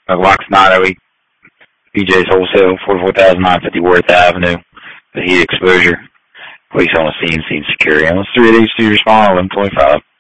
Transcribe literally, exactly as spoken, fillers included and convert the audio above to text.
Uh, Loxnato, P J's Wholesale, forty-four thousand nine hundred fifty Worth Avenue. The heat exposure. Police on the scene, scene security. Analyst three eight eight to respond, eleven twenty-five.